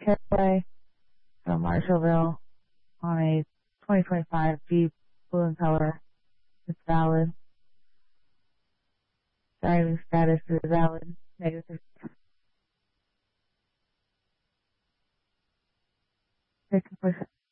Caraway from Marshallville on a 2025 Jeep, blue in color. It's valid. Driving status is valid. Negative. Take a push.